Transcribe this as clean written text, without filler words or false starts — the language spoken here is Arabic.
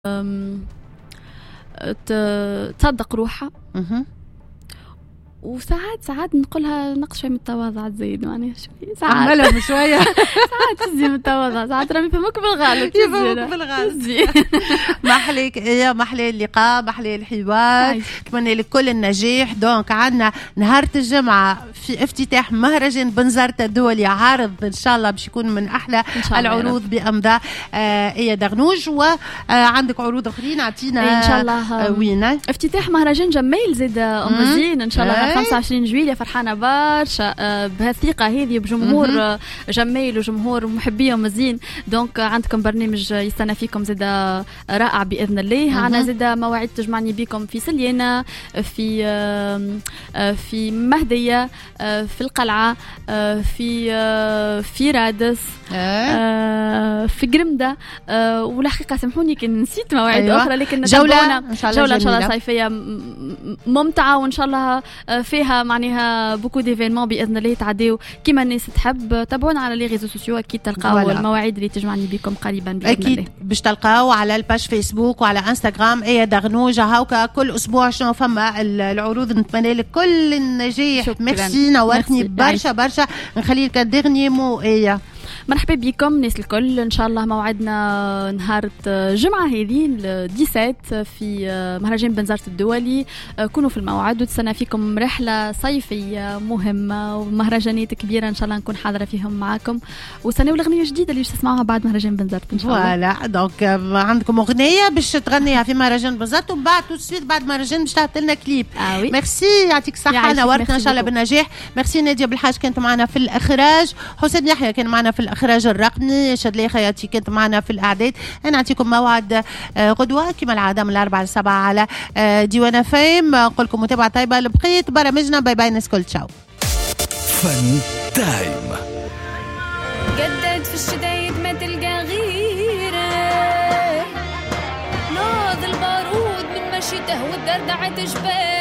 تصدق روحها. وساعات نقولها نقص شوي من التواضع تزيد يعني شوي ساعات عملهم شويه ساعات تزيد من التواضع ساعات رامي فمك بالغلط محليك يا محلي اللقاء محلي الحوار نتمنى لك كل النجاح. دونك عندنا نهار الجمعه في افتتاح مهرجان بنزرت الدولي عارض ان شاء الله باش يكون من احلى العروض بامضاء ايه دغنوج. وعندك عروض اخرين اعطينا ان شاء الله وين افتتاح مهرجان جميل زيد ام زين ان شاء الله 25 جويلية. فرحانة برشا بهالثقة هذه بجمهور جميل وجمهور محبي أم زين. دونك عندكم برنامج يستنى فيكم زيد رائع بإذن الله. عنا زيد مواعيد تجمعني بكم في سليانة في مهدية في القلعة في رادس في قرمدة. والحقيقة سامحوني كن نسيت مواعيد أخرى لكن جولة إن شاء الله صيفية ممتعة وإن شاء الله فيها معناها بوكو ديفينمون باذن الله تعديو كيما الناس تحب. تابعونا على لي ريزو سوسيو اكيد تلقاو المواعيد اللي تجمعني بكم قريبا باذن اكيد الله. باش تلقاو على الباج فيسبوك وعلى انستغرام ايه دغنوج هاوكا كل اسبوع شنو فما العروض. نتمنى لك كل النجاح. ميرسي نورتني برشا نخلي لك ديرني مو ايه. مرحبا بكم ناس الكل. ان شاء الله موعدنا نهار الجمعه هذه 17 في مهرجان بنزرت الدولي. كونوا في الموعد وتستنى فيكم رحله صيفيه مهمه ومهرجانات كبيره ان شاء الله نكون حاضره فيهم معاكم. وسنه الاغنيه الجديده اللي باش تسمعوها بعد مهرجان بنزرت ان شاء الله. فوالا دونك عندكم اغنيه باش تغنيها في مهرجان بنزرت ومن بعد تسويت بعد مهرجان باش تعطي لنا كليب. ميرسي يعطيك الصحه نورتنا ان شاء الله بالنجاح. ميرسي ناديه بالحاج كانت معنا في الاخراج. حسين يحيى كان معنا في الاخراج الرقمي. شادلي خياتي كانت معنا في الاعداد. انا نعطيكم موعد غدوه كما العاده من 4 ل 7 على ديوان فيم. نقول لكم متابعه طيبه لبقيه برامجنا. باي باي ناس كل تشاو. فن تايم جدد في الشدايد ما تلقى غيره ناض البارود من مشيته والدردعه تجبال